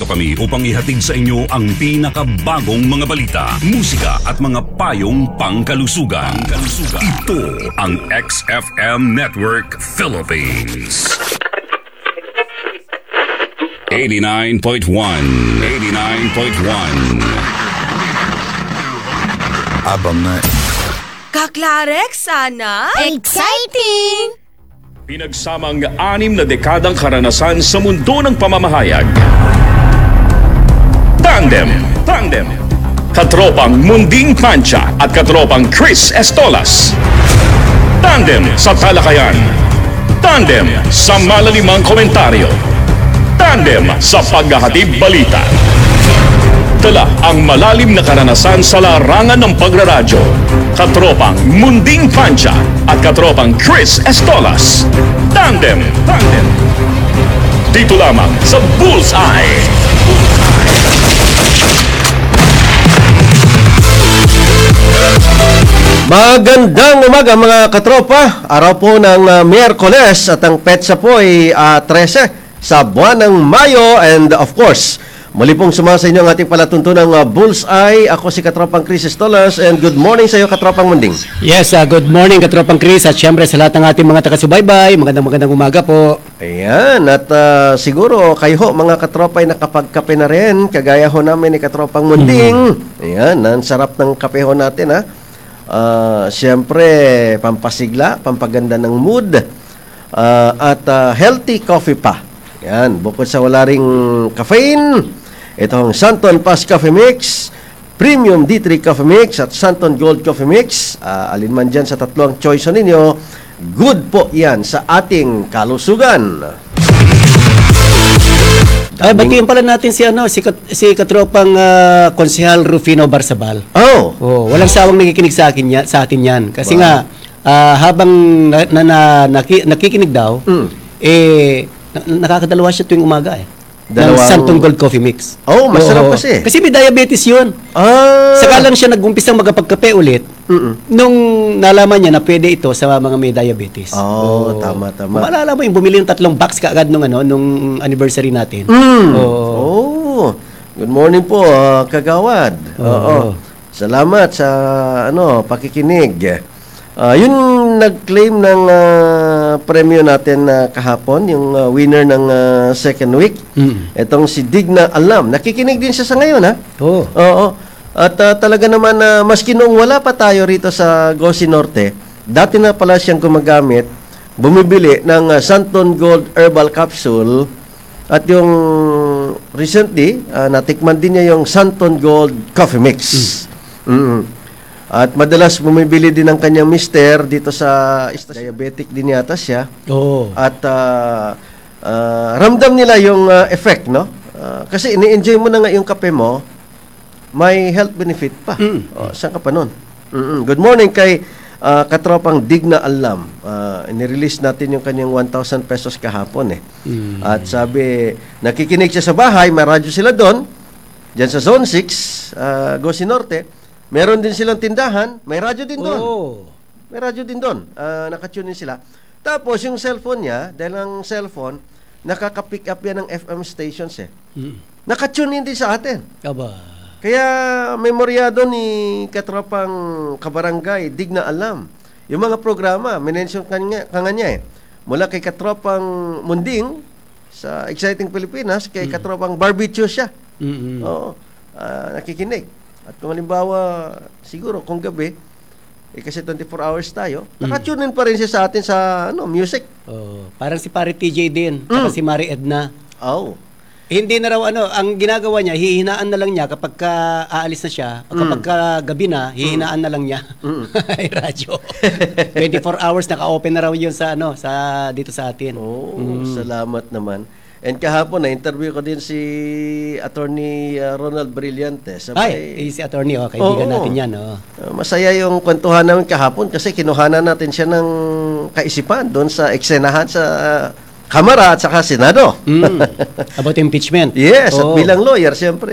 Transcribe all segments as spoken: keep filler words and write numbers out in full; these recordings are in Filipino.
kami upang ihatid sa inyo ang pinakabagong mga balita, musika at mga payong pangkalusugan. Pangkalusugan. Ito ang X F M Network Philippines. eighty-nine point one. eighty-nine point one. Abang na. Kaklarek sana? Exciting! Pinagsamang anim na dekadang karanasan sa mundo ng pamamahayag. Tandem, Tandem. Katropang Munding Pancha at katropang Chris Estolas. Tandem sa talakayan. Tandem sa malalimang komentaryo. Tandem sa paghahatid balita. Dala ang malalim na karanasan sa larangan ng pagraradyo. Katropang Munding Pancha at katropang Chris Estolas. Tandem, Tandem. Dito lamang sa Bullseye. Magandang umaga mga katropa. Araw po ng uh, Miyerkules at ang petsa po ay uh, thirteen sa buwan ng Mayo. And of course, muli pong sumasa inyo ang ating palatuntunang uh, Bullseye. Ako si Katropang Chris Estolas and good morning sa iyo, Katropang Munding. Yes, uh, good morning Katropang Chris at syempre sa lahat ng ating mga taga-subaybay. Magandang magandang umaga po. Ayan, at uh, siguro kayo ho, mga katropa ay nakapagkape na rin. Kagaya ho namin ni Katropang Munding. Mm-hmm. Ayan, ang sarap ng kape ho natin ha. Uh, Siyempre, pampasigla, pampaganda ng mood, uh, at uh, healthy coffee pa. Yan, bukod sa wala ring caffeine, itong Santon Pass Coffee Mix, Premium D three Coffee Mix at Santon Gold Coffee Mix, uh, alin man dyan sa tatlong choice ninyo, good po yan sa ating kalusugan. Ay, batiin pala natin si ano, si, kat, si Katropang uh, Konsehal Rufino Barsabal. Oh. Oh, walang sawang nakikinig sa akin ya, sa atin 'yan. Kasi wow. nga uh, habang na, na, na, naki, nakikinig daw, mm. eh na, nakakadalawa siya tuwing umaga eh. Dalawang... ng Santon Gold Coffee Mix. Oh, masarap Oo. kasi. Kasi may diabetes 'yun. Ah. Saka lang siya nag-umpisang magkapagkape ulit. Mm-mm. Nung nalaman niya na pwede ito sa mga may diabetes. Oh, oh. tama tama. Maalala mo yung bumili ng tatlong box kaagad nung ano nung anniversary natin. Mm. Oh. oh. Good morning po, uh, Kagawad. Oo. Oh. Oh. Salamat sa ano pakikinig. Uh, yun nag-claim ng uh, premyo natin uh, kahapon, yung uh, winner ng uh, second week. Mm. Itong si Digna Alam. Nakikinig din siya sa ngayon, ha? Oo. Oo. At uh, talaga naman, uh, maski noong wala pa tayo rito sa Gosi Norte, dati na pala siyang gumagamit, bumibili ng uh, Santon Gold Herbal Capsule. At yung recently, uh, natikman din niya yung Santon Gold Coffee Mix. Mm. Mm-hmm. At madalas bumibili din ng kanyang mister dito sa diabetic din yata siya. Oo. At uh, uh, ramdam nila yung uh, effect, no? Uh, kasi ini-enjoy mo na nga yung kape mo, may health benefit pa. Mm. Oh, saan ka pa nun? Mm-mm. Good morning kay uh, Katropang Digna Alam. Uh, inirelease natin yung kanyang one thousand pesos kahapon eh. Mm. At sabi, nakikinig siya sa bahay, may radyo sila doon, dyan sa Zone six, uh, Gosi Norte. Meron din silang tindahan, may radyo din doon. Oh. May radyo din doon. Uh, nakatune in sila. Tapos yung cellphone niya, dahil ang cellphone, nakaka-pick up yan ng F M stations eh. Mm. Nakatune in din sa atin. Aba. Kaya memoryado ni Katropang Kabarangay, Digna Alam. Yung mga programa, minention kanya, kanya eh. Mula kay Katropang Munding, sa Exciting Pilipinas, kay mm. Katropang Barbecue siya. Mm-hmm. Oo. Uh, nakikinig. At kung halimbawa, siguro kung gabi, eh kasi twenty-four hours tayo, mm. nakatune in pa rin siya sa atin sa ano, music. Oh, parang si Pare T J din, mm. si Mari Edna. Oh. Hindi na raw ano, ang ginagawa niya, hihinaan na lang niya kapag ka aalis na siya, mm. kapag ka gabi na, hihinaan mm. na lang niya. Mm. Ay, radyo. twenty-four hours naka-open na raw 'yun sa ano, sa dito sa atin. Oh, mm. salamat naman. And kahapon na-interview ko din si Attorney uh, Ronald Brillante. Sabay, Ay, eh, si Attorney, oh, kaibigan oh, natin yan. Oh. Uh, masaya yung kwentuhan namin kahapon kasi kinuhanan natin siya ng kaisipan doon sa eksenahan sa uh, Kamara at saka Senado. Mm, about impeachment. Yes, at oh. bilang lawyer, siyempre,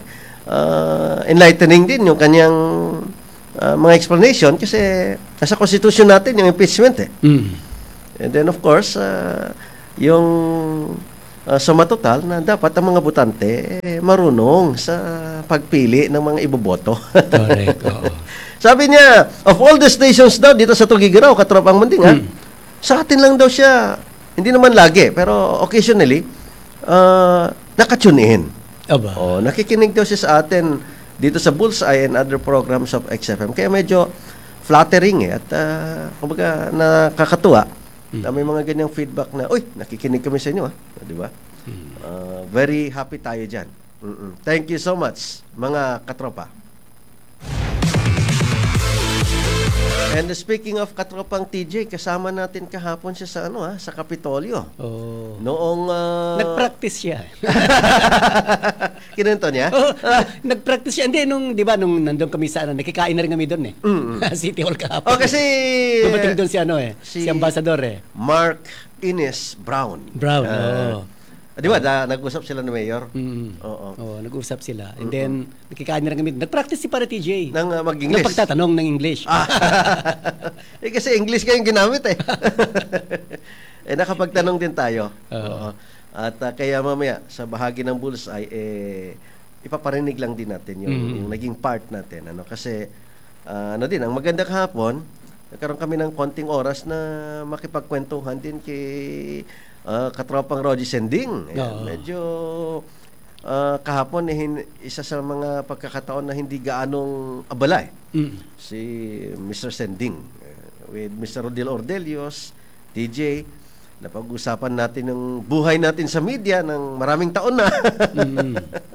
uh, enlightening din yung kanyang uh, mga explanation kasi nasa constitution natin yung impeachment eh. Mm. And then of course, uh, yung uh, sa matotal na dapat ang mga botante eh, marunong sa pagpili ng mga iboboto. Correct. Oo. Sabi niya, of all the stations daw dito sa Tugigaraw, Katropang Munding, ha? Sa atin lang daw siya, hindi naman lagi, pero occasionally, uh, nakatune in. Aba. Oh, nakikinig daw siya sa atin dito sa Bullseye and other programs of X F M. Kaya medyo flattering eh. At uh, kumbaga nakakatuwa na may mga ganyang feedback na, uy, nakikinig kami sa inyo, ha? Di ba? Uh, very happy tayo dyan. Mm-mm. Thank you so much, mga katropa. And speaking of katropang T J, kasama natin kahapon siya sa ano ha, sa Kapitolyo. Oh. Noong uh, Nag-practice siya. kinento niya? Oh, nag-practice siya. Hindi, nung, di ba, nung nandun kami sa, ano, nakikain na rin kami doon eh. City Hall kahapon. Oh, kasi dumating doon si ano eh, si, si Ambassador eh. Mark Ines Brown. Brown, Ah, oo. di ba, da, nag-usap sila ng mayor? Mm. Oo. Oo, nag-usap sila. And then, nakikain na rin kami. Nag-practice si para T J. Nang uh, Ng mag-English. pagtatanong ng English. Ah. eh kasi English kayong ginamit eh. eh nakapagtanong din tayo. Oo. At uh, kaya mamaya sa bahagi ng Bullseye eh ipaparinig lang din natin yung, Mm. yung naging part natin ano kasi uh, ano din ang maganda kahapon nagkaroon kami ng konting oras na makipagkwentuhan din kay uh, katropang Roger Sending. Ayan, Oo. medyo uh, kahapon eh, hin- isa sa mga pagkakataon na hindi gaanong abala eh. Mm. Si Mister Sending uh, with Mister Rodel Ordelios, D J, napag-usapan natin ng buhay natin sa media ng maraming taon na. Mm.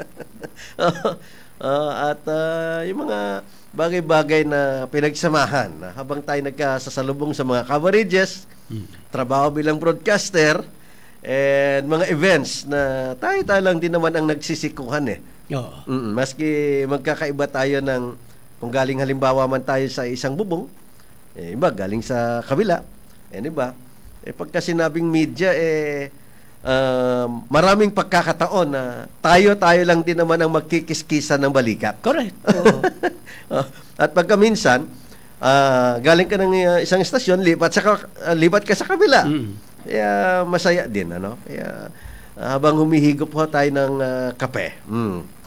Uh, at uh, yung mga bagay-bagay na pinagsamahan na habang tayo nagkasasalubong sa mga coverages, trabaho bilang broadcaster, and mga events na tayo-tayo lang din naman ang nagsisikuhan eh. Oo. Mm, maski magkakaiba tayo ng kung galing halimbawa man tayo sa isang bubong, eh, iba galing sa kabila, eh, iba. Eh, pagka sinabing media, eh, uh, maraming pagkakataon na tayo-tayo lang din naman ang magkikiskisan ng balikat. Correct. Oo. Oh, at pagka minsan, ah, galing ka ng uh, isang estasyon, lipat, sa, ka- uh, lipat ka sa kabila. Mm. Kaya masaya din, ano? Kaya ah, habang humihigop ho tayo ng ah, kape. Mm.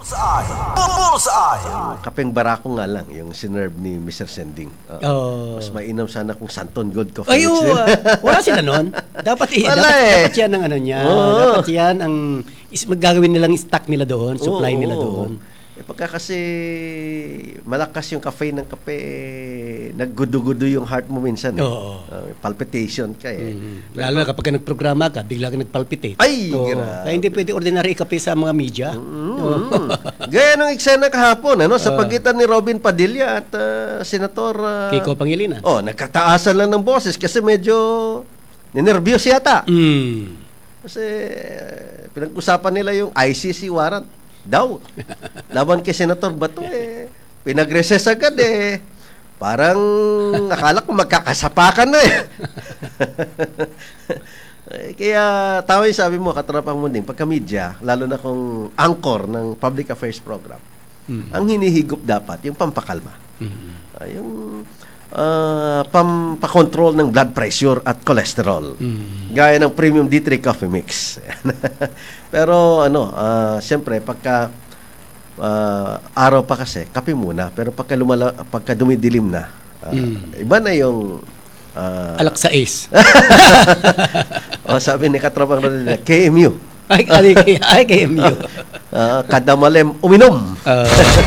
Kapeng barako nga lang, yung sinerve ni Mister Sending. Oo. Oo. Mas mainam sana kung Santon Gold Coffee. Ay, oo, ah, wala sila noon. Dapat, eh, Wala dapat, eh. dapat yan ang ano niya. Oo. Dapat yan ang is, magagawin nilang stock nila doon, supply Oo, nila oo. doon. Eh, pagka kasi malakas yung cafe ng kape, eh, naggudu-gudu yung heart mo minsan. Eh. Oo. Ah, palpitation ka eh. Mm. Lalo na kapag ka nagprograma ka, bigla ka nagpalpitate. Ay, Oo. grabe. Kaya hindi pwede ordinary kape sa mga media. Mm. Gaya ng eksena kahapon, ano, sa pagitan ni Robin Padilla at ah, Senator ah, Kiko Pangilinan. Oh, nagkataasan lang ng boses kasi medyo ninervyos yata. Mm. Kasi eh, pinag-usapan nila yung I C C warrant daw. Laban kay Senator Bato eh. Pinag-recess agad eh. Parang akala ko magkakasapakan na eh. Eh, kaya tama yung sabi mo, Katrapang Munding, pagka media, lalo na kung anchor ng public affairs program, ang hinihigop dapat yung pampakalma. Ah, yung ah, pampakontrol ng blood pressure at cholesterol. Gaya ng premium D three coffee mix. Pero ano, ah, siyempre pagka ah, araw pa kasi, kape muna. Pero pagka, lumala, pagka dumidilim na, ah, iba na yung ah, Alak sa ace. oh, sabi ni Katrapang Rodel, K M U. ay, ay, ay, K M U. Ah, kada malem uminom. Uh,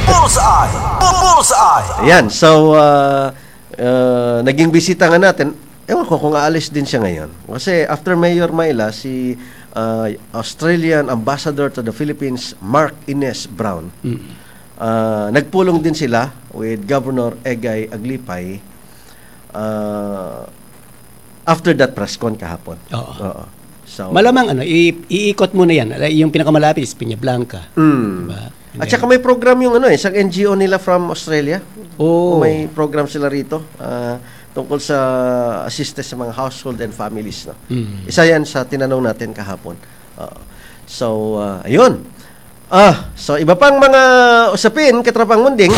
Ayan, so uh, uh, naging bisita nga natin. Ewan ko kung aalis din siya ngayon. Kasi after Mayor Myla, si uh, Australian Ambassador to the Philippines, Mark Ines Brown, uh, nagpulong din sila with Governor Egay Aglipay uh, after that press con kahapon. Oo. Oo. So, malamang ano, i- iikot mo na yan. Yung pinakamalapit is Piña Blanca. mm. Diba? At saka may program yung ano eh, isang N G O nila from Australia. Oh. May program sila rito ah, tungkol sa assistance sa mga household and families. No? Mm. Isa yan sa tinanong natin kahapon. Ah, so, ah, ayun. Ah, so iba pang mga usapin, Katrapang Munding.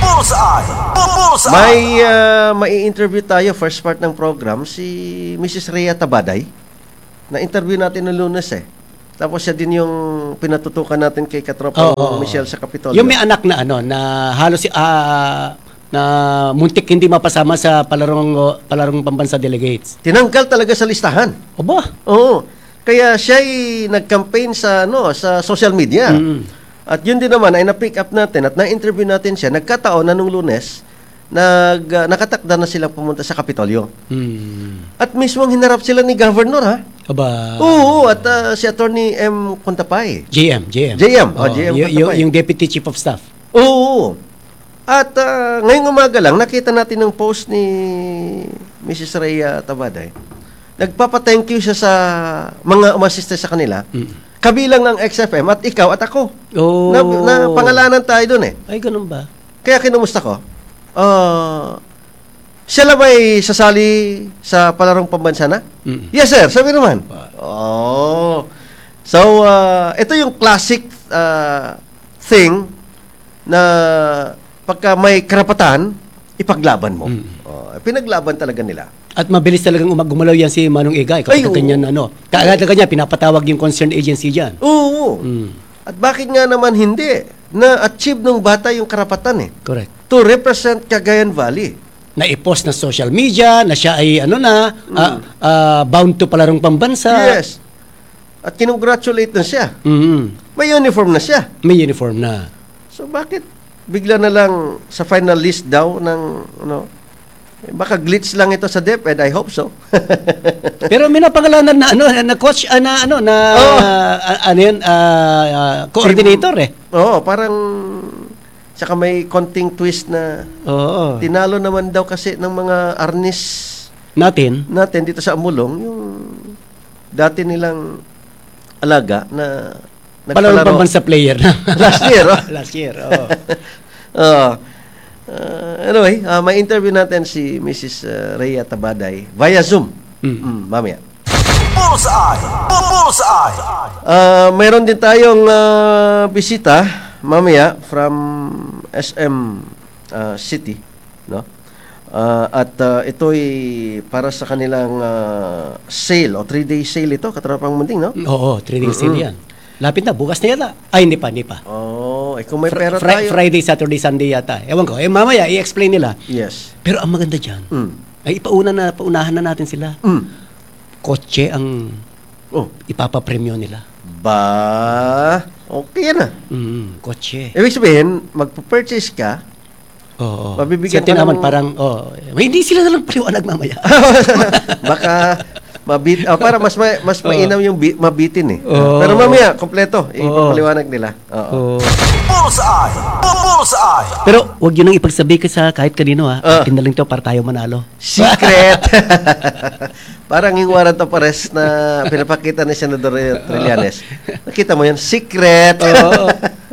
May ah, mai-interview tayo, first part ng program, si Missus Rhea Tabaday. Na-interview natin noong Lunes eh. Tapos siya din yung pinatutukan natin kay Katropang Oo. Michelle sa Kapitolyo. Yung may anak na ano na halos si ah, na muntik hindi mapasama sa palarong palarong pambansa delegates. Tinanggal talaga sa listahan. Aba. Oo. Kaya siya ay nag-campaign sa ano sa social media. Mm. At yun din naman ay na-pick up natin at na-interview natin siya. Nagkataon na nung Lunes, nag, uh, nakatakda na silang pumunta sa Kapitolyo. Mm. At mismong hinarap sila ni Governor, ha? Aba. Oo, at uh, si Attorney M. Contapay. J M, J M. J M, oh, J M y- y- Contapay. yung Deputy Chief of Staff. Oo. At uh, ngayong umaga lang, nakita natin ng post ni Missus Rhea Tabaday. Nagpapa-thank you siya sa mga umasiste sa kanila. Mm. Kabilang ng X F M at ikaw at ako. Oh. Na, na pangalanan tayo doon eh. Ay, ganun ba? Kaya kinumusta ko. Uh, siya lang ba'y sasali sa palarong pambansa na? Mm. Yes, sir. Sabi naman. Oh. So, uh, ito yung classic uh, thing na pagka may karapatan, ipaglaban mo. Mm. Oh, pinaglaban talaga nila. At mabilis talagang umag- gumalaw yan si Manong Egay kapag Ay, oo. ganyan ano. Kaagad kanya pinapatawag yung concerned agency diyan. Oo. Mm. At bakit nga naman hindi? Na-achieve ng bata yung karapatan eh. Correct. To represent Cagayan Valley. Na i-post na social media, na siya ay ano na, ah, ah, bound to palarong pambansa. Yes. At kinongratulate na siya. Mhm. May uniform na siya. May uniform na. So bakit bigla na lang sa final list daw ng ano, eh, baka glitch lang ito sa DepEd, I hope so. Pero may napangalanan na ano na coach ah, na ano na Oh. ah, ano yun, ah, ah, coordinator eh. Oo, parang tsaka may konting twist na Oo. tinalo naman daw kasi ng mga arnis Natin. natin dito sa Amulong yung dati nilang alaga na Palarong pambansa player na. last year. Oh. Last year. Oo. Oo. Uh, anyway, uh, may interview natin si Missus uh, Rhea Tabaday via Zoom. Mm. Mm, mamaya. Bullseye! Bullseye! Uh, mayroon din tayong uh, bisita mamaya from S M uh, City, no? Uh, at uh, ito'y para sa kanilang uh, sale o three-day sale ito, Katropang Munding, no? Oo, trading sale yan. Lapit na, bukas na yata. Ay, hindi pa, hindi pa. Oh, eh kung may Fr- pera Fri- tayo. Friday, Saturday, Sunday yata. Ewan ko. Eh, mamaya, i-explain nila. Yes. Pero ang maganda dyan, Mm. ay ipauna na, paunahan na natin sila. Mm. Kotse ang Oh, ipapapremyo nila. ba? Okay na. Mm, kotse. Ibig sabihin, magpo-purchase ka, Oo. Mabibigyan Sa ka naman ng- parang, oh, may hindi sila nalang paliwanag mamaya. baka mabit ah, para mas ma- mas mainam yung bi- mabitin eh. Oo. Pero mamaya kompleto ipapaliwanag nila. Oo. Oo. Bullseye! Bullseye! Pero wag yun nang ipagsabi ka sa kahit kanino ha. Ah. Atin na lang to para tayo manalo. Secret. Parang yung warrant of arrest na pinapakita ni Senador Trillanes. Nakita mo yan? Secret. Oo.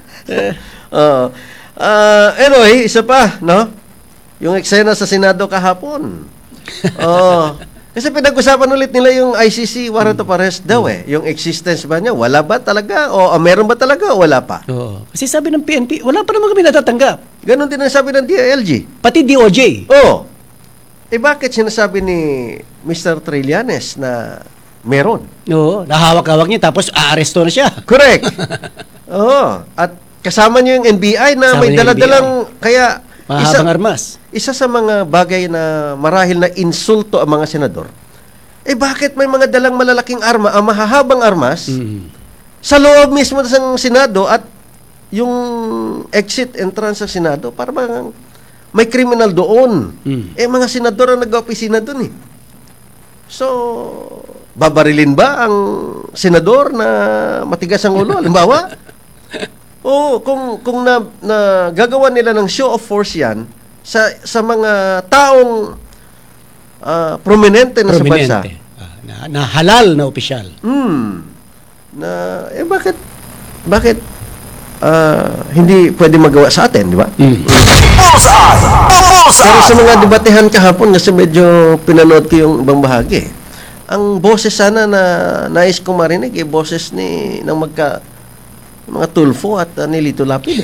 Oo. Ah, anyway, isa pa, no? Yung eksena sa Senado kahapon. Oh. Kasi pinag-usapan ulit nila yung I C C warrant of arrest daw eh. Yung existence ba niya? Wala ba talaga? O ah, meron ba talaga o wala pa? Oo. Kasi sabi ng P N P, wala pa naman kami natatanggap. Ganon din ang sabi ng D I L G. Pati D O J. Oh. Eh bakit sinasabi ni Mister Trillanes na meron? Oo. Nahawak-hawak niya tapos aaresto na siya. Correct. Oo. At kasama niyo yung N B I na Kasama may niya yung daladalang kaya Mahabang armas. isa sa mga bagay na marahil na insulto ang mga senador. Eh bakit may mga dalang malalaking arma, ang mahahabang armas Mm. sa loob mismo ng Senado at yung exit entrance sa Senado para bang may criminal doon. Mm. Eh mga senador ang nag-opisina doon eh. So, babarilin ba ang senador na matigas ang ulo? Halimbawa? Oo, kung kung na, na gagawa nila ng show of force 'yan sa sa mga taong ah, prominente na sa bansa. Prominente. Ah, na, na halal na opisyal. Hmm. Na eh bakit bakit ah, hindi pwede magawa sa atin, di ba? Mm. Bullseye! Bullseye! Pero sa mga debatehan kahapon kasi medyo pinanood ko yung ibang bahagi. Ang boses sana na nais kong marinig eh boses ni ng magka mga Tulfo at uh, ni Lito Lapid.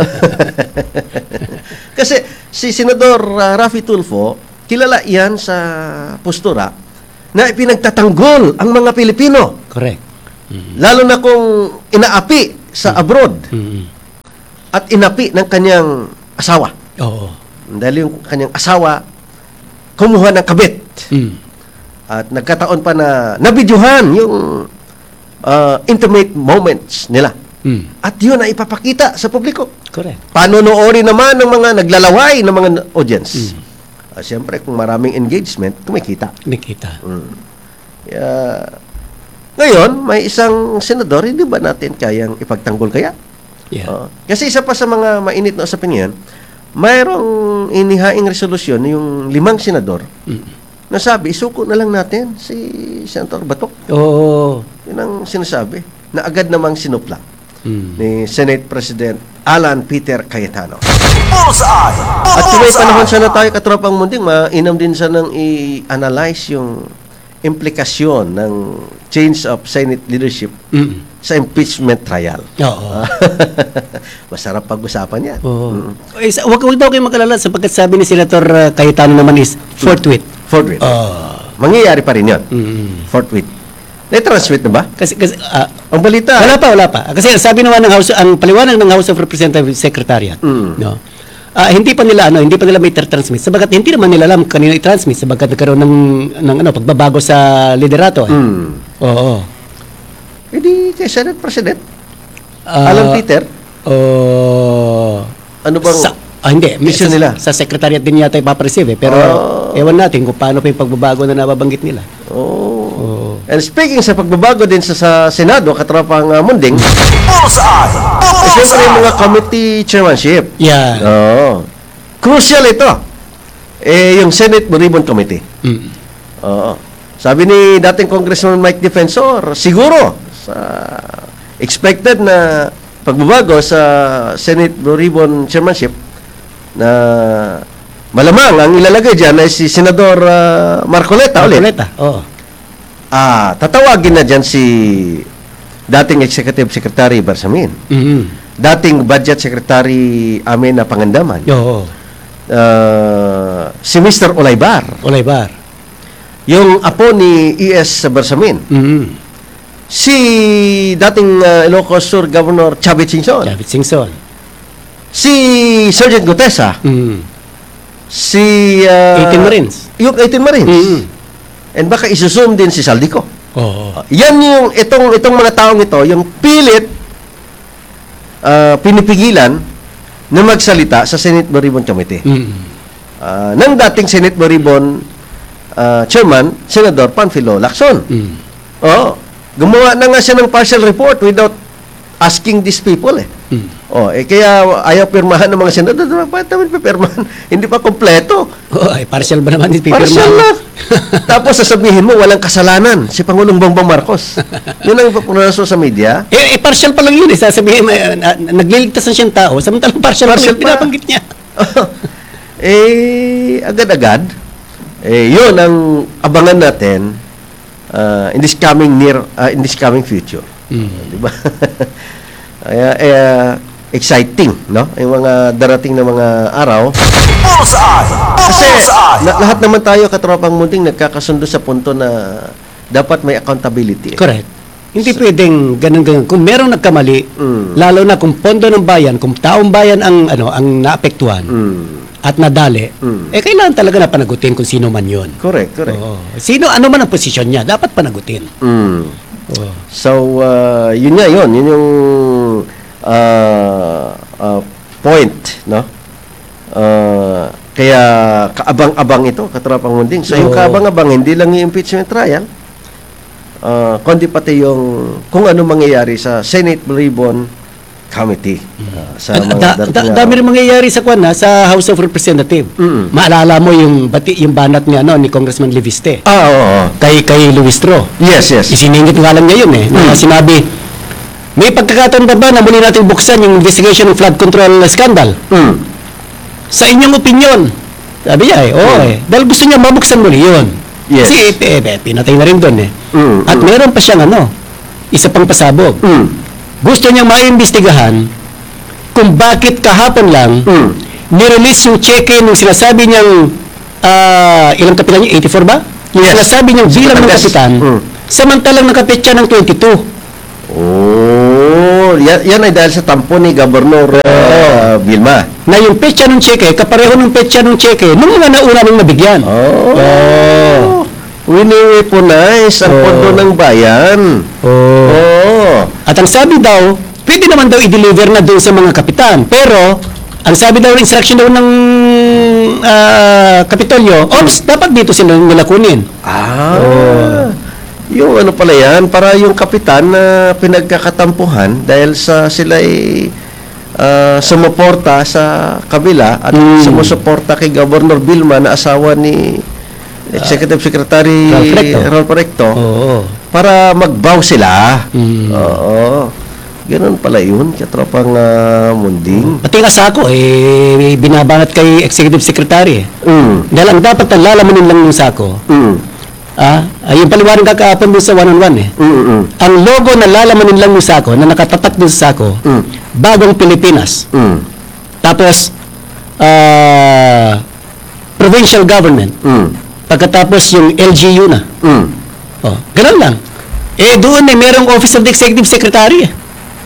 Kasi si Senador uh, Raffy Tulfo, kilala yan sa postura na ipinagtatanggol ang mga Pilipino. Correct. Lalo na kung inaapi sa abroad Mm. at inapi ng kanyang asawa. Oo. Dahil yung kanyang asawa kumuha ng kabit. Mm. At nagkataon pa na nabidyuhan yung uh, intimate moments nila. Mm. At yun ay ipapakita sa publiko. Correct. Panonoorin naman ng mga naglalaway ng mga audience. Ah, Siyempre, kung maraming engagement, kumikita. Nakita. Kaya, ngayon, may isang senador, hindi ba natin kayang ipagtanggol kaya? Yeah. Oo. Kasi isa pa sa mga mainit na usapin ngayon, mayroong inihaing resolusyon yung limang senador na sabi, isuko na lang natin si Senator Batok. Oo. Yun ang sinasabi na agad namang sinupla Mm. ni Senate President Alan Peter Cayetano. Bullseye! At kung may panahon Bullseye! sana tayo, katropang munding, mainam din sanang i-analyze yung implikasyon ng change of Senate leadership Mm. sa impeachment trial. Oo. Masarap pag-usapan yan. Oo. Eh, sa- wag wag daw kayo mag-alala sapagkat sabi ni Senator uh, Cayetano naman is forthwith. Forthwith. Oo. Mangyayari pa rin yun. Mm. Forthwith. Na-transmit na ba? Kasi kasi ah, Ang balita. wala pa wala pa. Kasi sabi naman ng House ang paliwanag ng House of Representatives Secretariat, Mm. no. Ah, hindi pa nila ano, hindi pa nila may transmit sabagat hindi naman nila alam kanino i-transmit sabagat nagkaroon ng ng ano pagbabago sa liderato. Eh. Hmm. Oo. E di kay Senate President Ah, Alan Peter, Oh. ano bang Sa, ah, hindi. mission sa, nila? Sa secretariat din yata ipapareceive eh. Pero Oh. ewan natin kung paano pa yung pagbabago na nababanggit nila. Oh. Oo. And speaking sa pagbabago din sa, sa Senado, katropang uh, munding, Bullseye! eh, siyempre yung mga Bullseye! committee chairmanship. Yan. Oo. Crucial ito. Eh, yung Senate Ribbon Committee. Mm. Oo. Sabi ni dating Congressman Mike Defensor, siguro sa expected na pagbabago sa Senate Blue Ribbon Chairmanship na malamang ang ilalagay dyan ay si Senador uh, Marcoleta ulit. Marcoleta. Oo. Ah, tatawagin na dyan si dating Executive Secretary Bersamin, Mm-hmm. dating Budget Secretary Amin na Pangandaman, Oo. ah, si Mister Olaybar, Olaybar. yung apo ni E S Bersamin, Mm-hmm. si dating uh, Ilocos Sur Governor Chavit Singson, David Singson. si Sergeant Gutesa, Mm-hmm. si uh, eighteen Marines. yung eighteen Marines, Mm-hmm. and baka isusum din si Saldico. Oo. Yan yung itong itong mga taong ito, yung pilit ah, pinipigilan na magsalita sa Senate Blue Ribbon Committee. Mm-hmm. Ah, ng dating Senate Blue Ribbon ah, Chairman, Senador Panfilo Lacson. Mm-hmm. Oo. Gumawa na nga siya ng partial report without asking these people eh. Mm-hmm. Oh, eh kaya ayaw pirmahan ng mga senador, bakit naman pirmahan? Hindi pa kompleto. Oh, ay, partial ba naman yung pipirma? Partial na. Tapos sasabihin mo, walang kasalanan si Pangulong Bongbong Marcos. Yun ang ipapunaso sa media. Eh, eh, partial pa lang yun eh. Sasabihin, uh, na, nagliligtas na siyang tao, samantalang partial, Partial partial pa. pa pinabanggit niya. eh, agad-agad, eh, yun ang abangan natin uh, in this coming near, uh, in this coming future. Di ba? Kaya, eh, exciting, no? Yung mga darating na mga araw. Bullseye! Kasi Bullseye! na, lahat naman tayo, katropang munding, nagkakasundo sa punto na dapat may accountability. Correct. Hindi pwedeng ganun-ganun. Kung merong nagkamali, Mm. lalo na kung pondo ng bayan, kung taong bayan ang ano ang naapektuhan Mm. at nadali, Mm. eh kailangan talaga na panagutin kung sino man yun. Correct, correct. Oo. Sino, ano man ang posisyon niya, dapat panagutin. Mm. Oo. So, uh, yun nga yun. Yun yung uh, uh, point, no? Uh, kaya kaabang-abang ito, katropang munding. So, yung Oo. kaabang-abang, hindi lang yung impeachment trial, uh, kundi pati yung kung ano mangyayari sa Senate Blue Ribbon Committee. Uh, sa At- mga da- darating da- araw. dami rin mangyayari sa kwan na, sa House of Representatives. Mm. Maalala mo yung bati yung banat niya no ni Congressman Leviste. Ah, oo, oo. Kay kay Luis Tro. Yes, yes. Isiningit nga lang niya yun eh. Na sinabi, may pagkakataon ba ba na muli natin buksan yung investigation ng flood control scandal? Mm. Sa inyong opinion, sabi niya eh, oo eh. Dahil gusto niya mabuksan muli yun. Yes. Kasi eh, eh, pinatay na rin doon eh. Mm, At mm. meron pa siyang ano, isa pang pasabog. Mm. Gusto niya maimbestigahan kung bakit kahapon lang Mm. nirelease yung cheque nung sinasabi niyang ah, ilang kapitan niya? eighty-four ba? Yung Yes. sinasabi niyang bilang ng Yes. kapitan, Mm. samantalang nakapetya ng twenty-two. Oh, yan, yan ay dahil sa tampo ni Governor uh, Vilma. Na yung petsa ng cheque, kapareho ng petsa ng cheque, nung mga nauna nang nabigyan. Oh. Oh. Wini-weaponize ang Oh. pondo ng bayan. Oh. Oh. At ang sabi daw, pwede naman daw i-deliver na doon sa mga kapitan. Pero, ang sabi daw ng instruction daw ng ah, Kapitolyo, ops, dapat dito sila nila kunin. Ah. Yung ano pala yan, para yung kapitan na pinagkakatampuhan dahil sa sila ay ah, sumuporta sa kabila at Mm. sumusuporta kay Governor Vilma na asawa ni Executive Secretary Ralph Recto. Ralph Recto, Oo. para magbaw sila. Mm. Oo. Ganun pala yun, katropang uh, munding. Pati nga sa ako, eh, binabanat kay Executive Secretary. Mm. Dahil ang dapat na lalamanin lang yung sako, Mm. ah, ay yung paliwanag kakahapon doon sa one-on-one eh. Mm. Mm. Ang logo na lalamanin lang yung sako, na nakatapat doon sa sako, Mm. Bagong Pilipinas. Mm. Tapos, ah, provincial government. Mm. Pagkatapos yung L G U na. Mm. Oh, ganun lang. Eh, doon eh, merong Office of the Executive Secretary eh.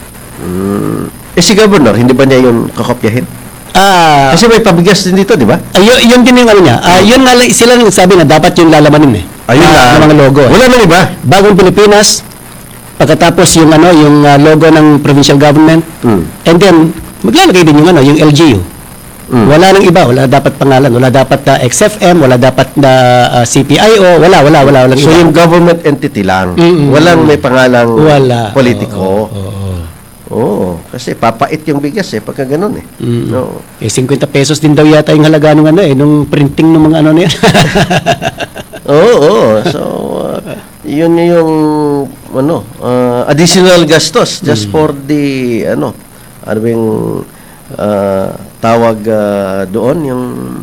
Eh si Governor, hindi ba niya yun kakopyahin? Ah, Kasi may pabigas din dito, di ba? ayun, yun din yung ano niya. Ah, yun nga lang, sila nang sabi na dapat yung lalamanin eh. Ayun Ah, lang. ng mga logo. eh. Wala nang iba. Bagong Pilipinas, pagkatapos yung ano, yung ah, logo ng provincial government, Mm. and then maglalagay din yung ano, yung L G U. Mm. Wala nang iba, wala dapat pangalan, wala dapat na X F M, wala dapat na ah, C P I O, wala, wala, wala, walang So iba. yung government entity lang. Mm-mm. Walang may pangalang Wala. politiko. Oo, oo, oo. Oo, kasi papait yung bigas eh, pagka ganun eh. Mm. No. Eh, fifty pesos din daw yata yung halaga ng ano eh, nung printing ng mga ano na yan. Oo, oo. So, uh, yun yung ano, uh, additional gastos just for the ano, ano ba yung uh, tawag uh, doon, yung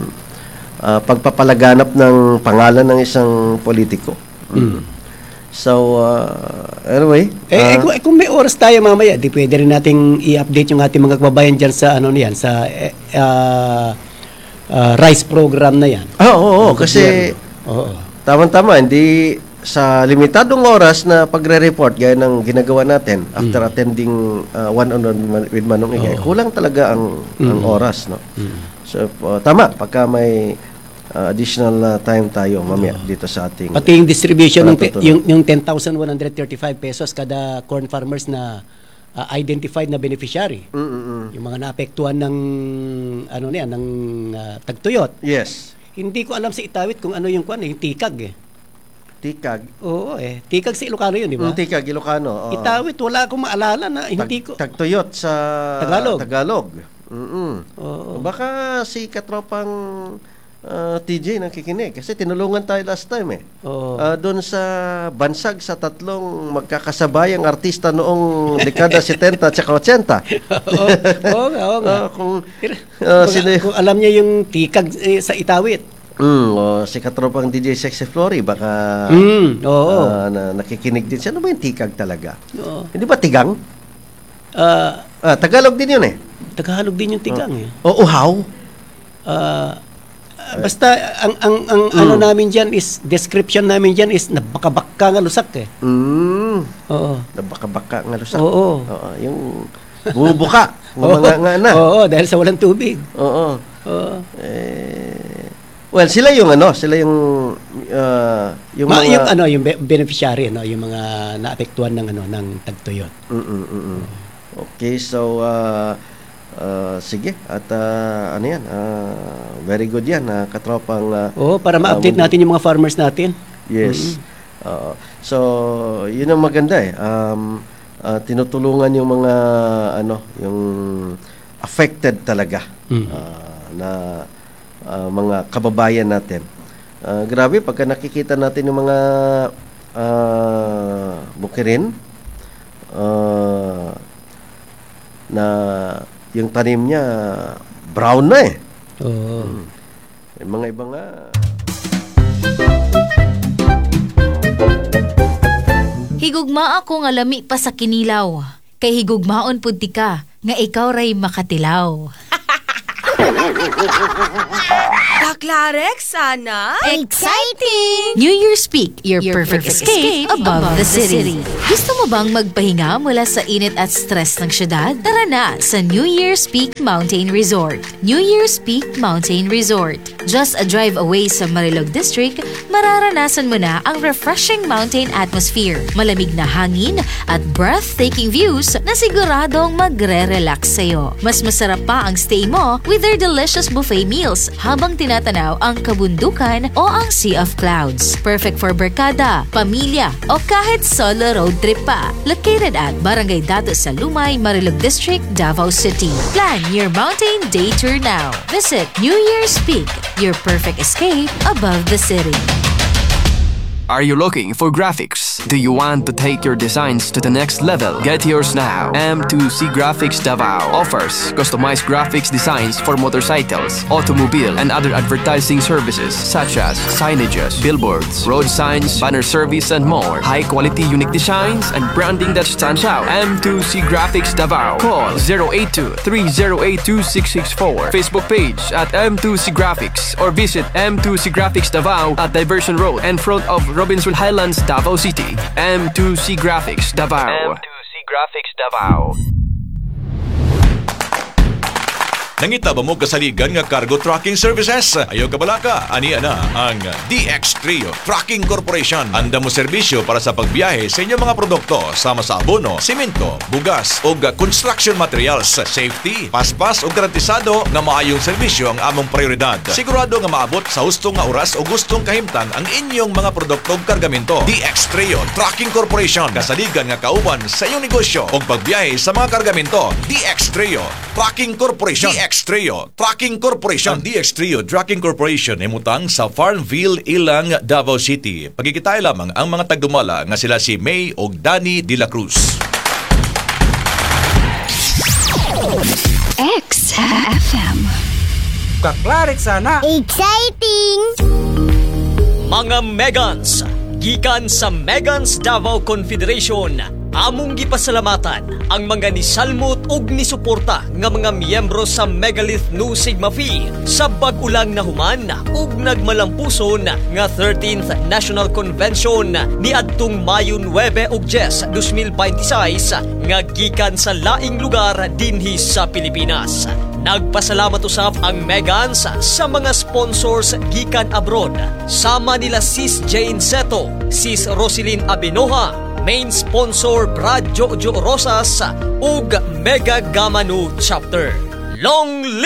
uh, pagpapalaganap ng pangalan ng isang politiko. Mm. So, uh, anyway. eh, eh, uh, kung, eh, kung may oras tayo mamaya, di pwede rin nating i-update yung ating mga kababayan dyan sa ano niyan, sa eh, ah, ah, rice program na yan. ah, oo, oo, kasi Oo. tama-tama, hindi sa limitadong oras na pagre-report gaya ng ginagawa natin after attending uh, one-on-one with Manong Igay, kulang talaga ang, ang oras, no? So, uh, tama, pagka may uh, additional uh, time tayo mamaya dito sa ating Pati yung distribution ng te- Natutunan. yung, yung ten thousand one hundred thirty-five pesos kada corn farmers na ah, identified na beneficiary. Mm-mm-mm. Yung mga naapektuhan ng ano na yan, ng ah, tagtuyot. Yes. Hindi ko alam sa Itawit kung ano yung kwan, eh, yung tikag eh. Tikag. Oo eh. Tikag sa Ilocano yun, di ba? Mm, Tikag, Ilocano. oo. Itawit, wala akong maalala na hindi ko. Tag- Tagtuyot sa Tagalog. Tagalog. Mm-mm. Oo. Baka si katropang uh, T J nakikinig kasi tinulungan tayo last time eh. Oo. Ah, doon sa bansag sa tatlong magkakasabayang artista noong dekada setenta at saka eighty. Oo, oo nga, oo nga. Ah, kung Pero, ah, kung, sino- kung alam niya yung tikag eh, sa Itawit. mm, oh, si katropang D J Sexy Flory baka Mm, oo. ah, na, nakikinig din siya. Ano ba yung tikag talaga? Oo. Hindi ba tigang? Ah, Ah, Tagalog din yun eh. Tagalog din yung tigang eh. O uhaw. Ah, ah, basta ang ang ang ano namin diyan is description namin diyan is nabakabakka nga lusak eh. Mm. Oo. Nabaka-baka nga lusak. Oo. Oo, yung bumubuka. Mga nga na. Oo, dahil sa walang tubig. Oo. Oo. Eh, well, sila yung ano, sila yung uh, yung Ma, mga yung ano, yung be- beneficiary no, yung mga naapektuhan ng ano ng tagtuyot. Mm, mm, mm, mm. Okay, so uh, uh, sige at uh, ano yan? Uh, very good yan, uh, katropang uh, Oo, para ma-update um, natin yung mga farmers natin. Yes. Oo. So, yun ang maganda eh. Um, uh, tinutulungan yung mga ano, yung affected talaga Mm. uh, na uh, mga kababayan natin. Uh, grabe pagka nakikita natin yung mga uh, bukirin uh, na yung tanim niya brown na eh. Oo. Yung mga iba nga Higugma ako nga lami pa sa kinilaw. Kay higugmaon pud ti ka nga ikaw ray makatilaw. Kaklarex, anak? Exciting! New Year's Peak, your, perfect, escape, above, the, city. Gusto mo bang magpahinga mula sa init at stress ng syudad? Tara na sa New Year's Peak Mountain Resort. New Year's Peak Mountain Resort. Just a drive away sa Marilog District, mararanasan mo na ang refreshing mountain atmosphere, malamig na hangin at breathtaking views na siguradong magre-relax sa'yo. Mas masarap pa ang stay mo with their delicious buffet meals habang tinatanaw ang kabundukan o ang Sea of Clouds. Perfect for barkada, pamilya o kahit solo road trip pa. Located at Barangay Dato sa Lumay, Marilog District, Davao City. Plan your mountain day tour now. Visit New Year's Peak, your perfect escape above the city. Are you looking for graphics? Do you want to take your designs to the next level? Get yours now. M two C Graphics Davao offers customized graphics designs for motorcycles, automobile, and other advertising services such as signages, billboards, road signs, banner service, and more. High-quality unique designs and branding that stands out. M two C Graphics Davao. Call zero eight two, three zero eight two six six four. Facebook page at M two C Graphics or visit M two C Graphics Davao at Diversion Road in front of Robinson Highlands, Davao City. M two C Graphics Davao. M two C Graphics Davao. Nangita ba mo kasaligan nga cargo trucking services? Ayaw ka balaka, ani ana ang D X Trio Trucking Corporation. Anda mo serbisyo para sa pagbiyahe sa inyong mga produkto sama sa abono, simento, bugas o construction materials. Safety, paspas o garantisado nga maayong serbisyo ang among prioridad. Sigurado nga maabot sa hustong nga oras o gustong kahimtang ang inyong mga produkto o kargamento. D X Trio Trucking Corporation, kasaligan nga kauban sa iyong negosyo o pagbiyahe sa mga kargamento. D X Trio Trucking Corporation. D X Trio Trucking Corporation. Ang D X Trio Trucking Corporation ay mutang sa Farmville, Ilang, Davao City. Pagkikitay lamang ang mga tagdumala nga sila si May o Danny de la Cruz. X F M. Kaklarex, anak! Exciting! Mga Megans, gikan sa Megans Davao Confederation, among gipasalamatan ang mga nisalmot ug nisuporta nga mga miyembro sa Megalith Nu Sigma Phi sa bag-ulang nahuman ug nagmalampuson nga thirteenth National Convention ni adtong Mayo nine ug ten, twenty twenty-six nga gikan sa laing lugar dinhi sa Pilipinas. Nagpasalamat usab ang Megans sa mga sponsors gikan abroad, sama nila Sis Jane Seto, Sis Roselyn Abinoha, main sponsor Brad Jojo Rosas ug Mega Gamma Nu Chapter. Long live